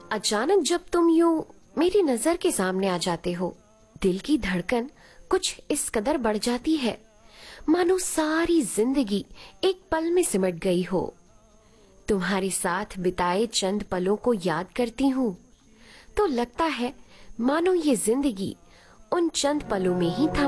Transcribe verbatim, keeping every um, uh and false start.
अचानक जब तुम यूं मेरी नजर के सामने आ जाते हो, दिल की धड़कन कुछ इस कदर बढ़ जाती है मानो सारी जिंदगी एक पल में सिमट गई हो। तुम्हारे साथ बिताए चंद पलों को याद करती हूँ तो लगता है मानो ये जिंदगी उन चंद पलों में ही थम